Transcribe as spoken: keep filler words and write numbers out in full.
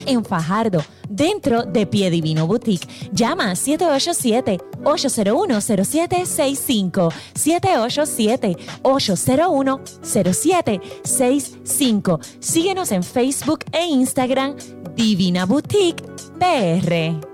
en Fajardo, dentro de Pie Divino Boutique. Llama siete ocho siete, ocho cero uno, cero siete seis cinco, siete ocho siete, ocho cero uno, cero siete seis cinco. Síguenos en Facebook e Instagram, Divina Boutique P R.